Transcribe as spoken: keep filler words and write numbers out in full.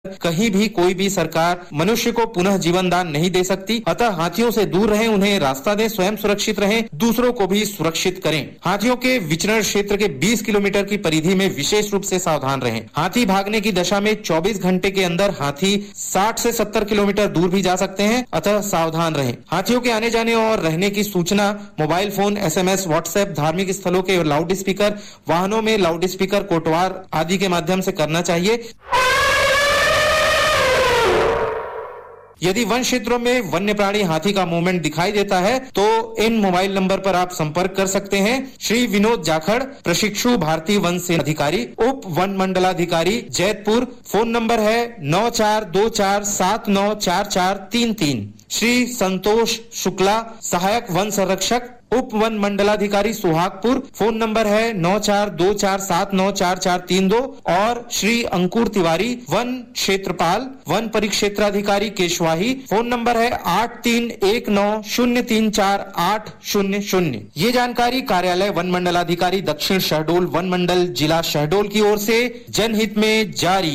कहीं भी कोई भी सरकार मनुष्य को पुनः जीवन दान नहीं दे सकती। अतः हाथियों से दूर रहें, उन्हें रास्ता दें, स्वयं सुरक्षित रहें, दूसरों को भी सुरक्षित करें। हाथियों के विचरण क्षेत्र के बीस किलोमीटर की परिधि में विशेष रूप से सावधान रहें। हाथी भागने की दशा में चौबीस घंटे के अंदर हाथी साठ से सत्तर किलोमीटर दूर भी जा सकते हैं, अतः सावधान रहें। हाथियों के आने जाने और रहने की सूचना मोबाइल फोन, एसएमएस, व्हाट्सएप, धार्मिक स्थलों के लाउड स्पीकर, वाहनों में लाउड स्पीकर, कोटवार आदि के माध्यम से करना चाहिए। यदि वन क्षेत्रों में वन्य प्राणी हाथी का मूवमेंट दिखाई देता है तो इन मोबाइल नंबर पर आप संपर्क कर सकते हैं। श्री विनोद जाखड़, प्रशिक्षु भारतीय वन सेना अधिकारी, उप वन मंडलाधिकारी, जैतपुर। फोन नंबर है नौ चार दो चार सात नौ चार चार तीन तीन। श्री संतोष शुक्ला, सहायक वन संरक्षक, उप वन मंडलाधिकारी, सुहागपुर। फोन नंबर है नौ चार दो चार सात नौ चार चार तीन दो। और श्री अंकुर तिवारी, वन क्षेत्रपाल, वन परिक्षेत्राधिकारी, केशवाही। फोन नंबर है आठ तीन एक नौ शून्य तीन चार आठ शून्य शून्य। ये जानकारी कार्यालय वन मंडलाधिकारी, दक्षिण शहडोल वन मंडल, जिला शहडोल की ओर से जनहित में जारी।